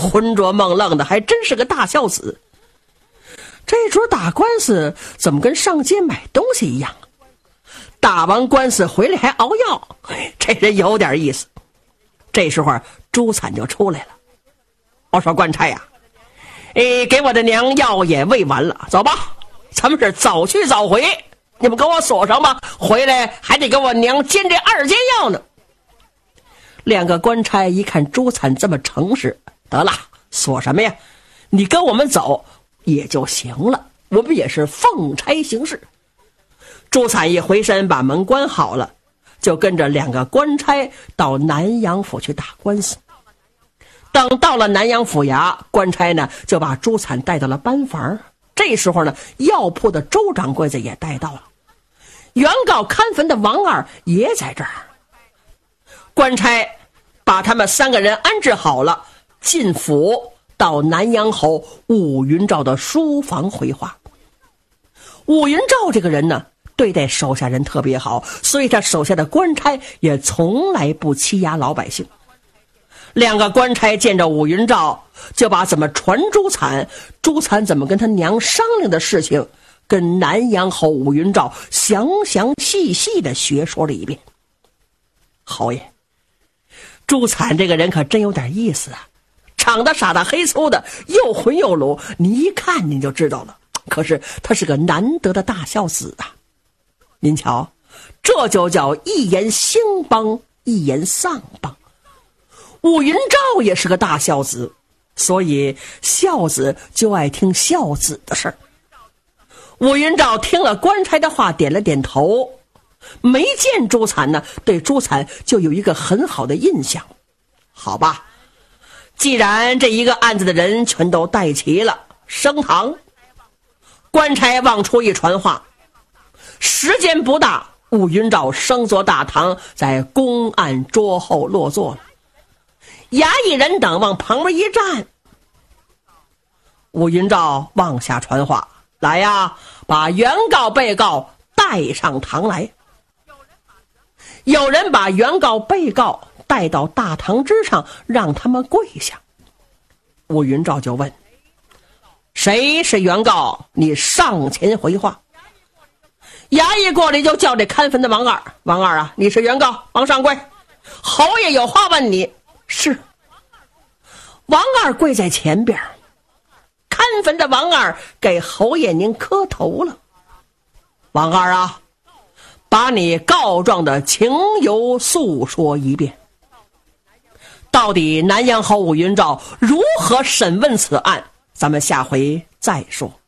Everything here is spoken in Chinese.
浑浊梦愣的，还真是个大孝子。这主打官司怎么跟上街买东西一样？打完官司回来还熬药，这人有点意思。这时候朱惨就出来了。我说官差呀，给我的娘药也喂完了，走吧，咱们是早去早回，你们给我锁上吧，回来还得给我娘煎这2煎药呢。两个官差一看朱惨这么诚实，得了，锁什么呀？你跟我们走也就行了，我们也是奉差行事。朱惨一回身把门关好了，就跟着两个官差到南阳府去打官司。等到了南阳府衙，官差呢就把朱惨带到了班房。这时候呢，药铺的周掌柜的也带到了，原告看坟的王二也在这儿。官差把他们3个人安置好了，进府到南阳侯武云照的书房回话。武云照这个人呢，对待手下人特别好，所以他手下的官差也从来不欺压老百姓。两个官差见着武云照，就把怎么传朱惨怎么跟他娘商量的事情，跟南阳侯武云照详细的学说了一遍。侯爷，朱惨这个人可真有点意思啊，长得傻大黑粗的，又浑又鲁，你一看你就知道了。可是他是个难得的大孝子啊。您瞧，这就叫一言兴邦，一言丧邦。武云照也是个大孝子，所以孝子就爱听孝子的事儿。武云照听了官差的话，点了点头。没见朱惨呢，对朱惨就有一个很好的印象。好吧，既然这一个案子的人全都带齐了，升堂。官差往出一传话，时间不大，武云照升坐大堂，在公案桌后落座了。衙役人等往旁边一站，武云照往下传话，来呀，把原告被告带上堂来。有人把原告被告带到大堂之上，让他们跪下。武云照就问，谁是原告？你上前回话。衙役过来就叫这看坟的王二，王二啊，你是原告，往上跪，侯爷有话问你。是。王二跪在前边，看坟的王二给侯爷您磕头了。王二啊，把你告状的情由诉说一遍。到底南阳侯武云照如何审问此案，咱们下回再说。